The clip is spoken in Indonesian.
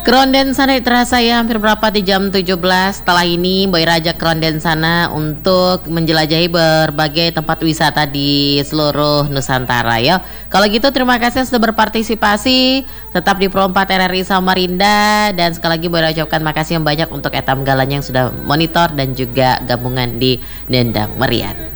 Keronden sana terasa ya hampir berapa di jam 17. Setelah ini Boy Raja keronden sana untuk menjelajahi berbagai tempat wisata di seluruh Nusantara ya. Kalau gitu terima kasih sudah berpartisipasi. Tetap di Pro 4 RRI Samarinda. Dan sekali lagi Boy Raja ucapkan makasih yang banyak untuk Etam Galan yang sudah monitor dan juga gabungan di Dendang Merian.